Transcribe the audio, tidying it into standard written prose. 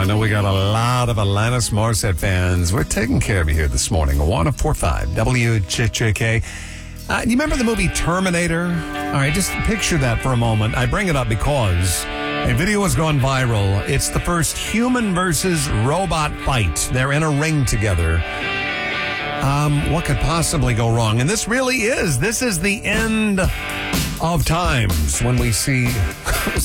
I know we got a lot of Alanis Morissette fans. We're taking care of you here this morning. 104.5 WJJK. You remember the movie Terminator? All right, just picture that for a moment. I bring it up because a video has gone viral. It's the first human versus robot fight. They're in a ring together. What could possibly go wrong? And this really is. This is the end of times when we see